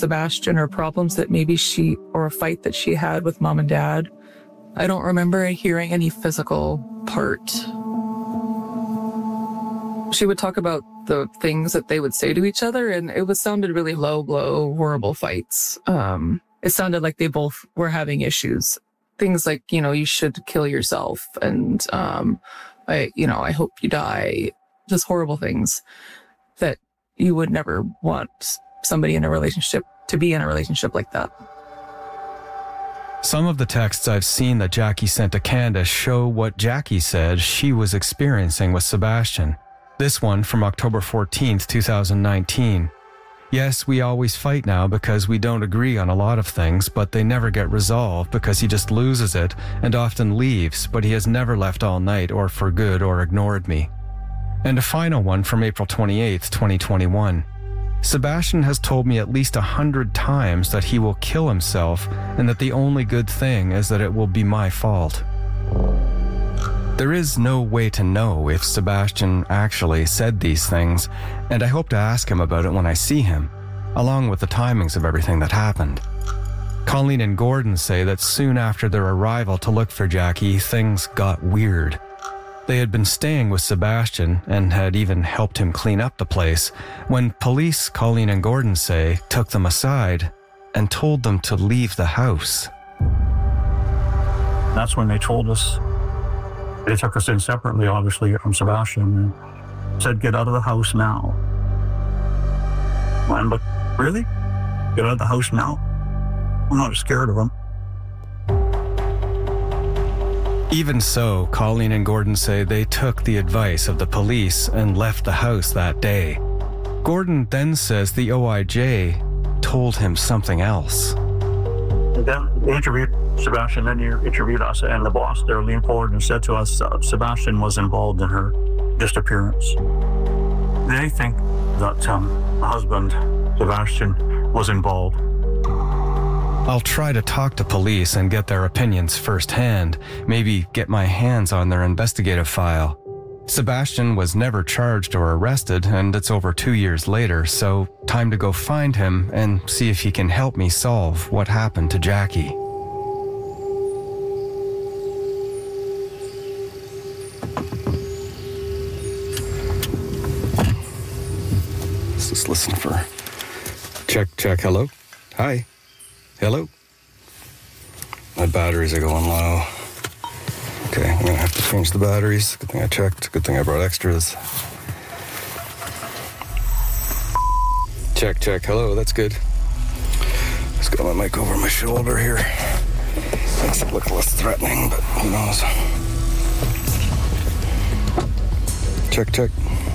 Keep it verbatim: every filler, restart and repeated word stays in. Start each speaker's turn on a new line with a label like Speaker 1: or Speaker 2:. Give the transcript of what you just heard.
Speaker 1: Sebastian or problems that maybe she, or a fight that she had with mom and dad. I don't remember hearing any physical part. She would talk about the things that they would say to each other, and it was sounded really low blow, horrible fights. Um, it sounded like they both were having issues. Things like, you know, you should kill yourself, and um, I, you know, I hope you die. Just horrible things that you would never want somebody in a relationship to be in a relationship like that.
Speaker 2: Some of the texts I've seen that Jackie sent to Candace show what Jackie said she was experiencing with Sebastian. This one from October fourteenth, twenty nineteen. Yes, we always fight now because we don't agree on a lot of things, but they never get resolved because he just loses it and often leaves, but he has never left all night or for good or ignored me. And a final one from April twenty-eighth, twenty twenty-one. Sebastian has told me at least a hundred times that he will kill himself and that the only good thing is that it will be my fault. There is no way to know if Sebastian actually said these things, and I hope to ask him about it when I see him, along with the timings of everything that happened. Colleen and Gordon say that soon after their arrival to look for Jackie, things got weird. They had been staying with Sebastian and had even helped him clean up the place when police, Colleen and Gordon say, took them aside and told them to leave the house.
Speaker 3: That's when they told us. They took us in separately, obviously, from Sebastian, and said, get out of the house now. And, but really? Get out of the house now? I'm not scared of him.
Speaker 2: Even so, Colleen and Gordon say they took the advice of the police and left the house that day. Gordon then says the O I J told him something else.
Speaker 3: And then they interviewed Sebastian, then you interviewed us, and the boss there leaned forward and said to us, uh, Sebastian was involved in her disappearance. They think that um, the husband, Sebastian, was involved.
Speaker 2: I'll try to talk to police and get their opinions firsthand, maybe get my hands on their investigative file. Sebastian was never charged or arrested, and it's over two years later, so time to go find him and see if he can help me solve what happened to Jackie. Let's just listen for... Check, check, hello? Hi. Hello? My batteries are going low. Okay, I'm gonna have to change the batteries. Good thing I checked. Good thing I brought extras. Check, check. Hello, that's good. Just got my mic over my shoulder here. Makes it look less threatening, but who knows. Check, check.